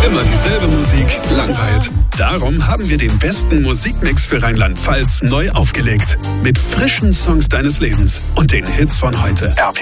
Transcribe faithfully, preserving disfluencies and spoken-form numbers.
Immer dieselbe Musik langweilt. Darum haben wir den besten Musikmix für Rheinland-Pfalz neu aufgelegt. Mit frischen Songs deines Lebens und den Hits von heute. R P